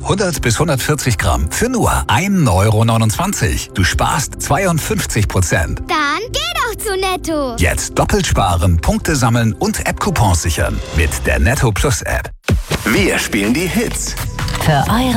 100 bis 140 Gramm für nur 1,29 €. Du sparst 52%. Dann geh doch zu Netto. Jetzt doppelt sparen, Punkte sammeln und App-Coupons sichern. Mit der Netto Plus App. Wir spielen die Hits. Für eure